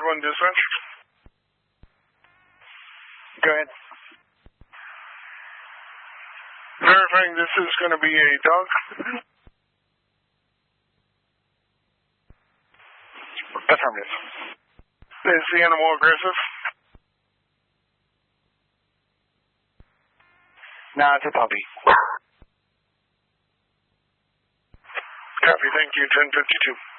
1 dispatch. Go ahead. Verifying this is going to be a dog. Affirmative. Is the animal aggressive? No, it's a puppy. Copy, thank you, 1052.